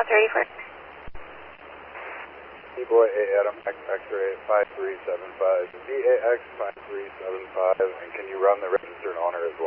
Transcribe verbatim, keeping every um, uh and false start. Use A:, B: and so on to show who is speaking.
A: thirty-first.
B: D-Boy A Adam, X-ray five three seven five, V A X five three seven five, and can you run the registered honor as well?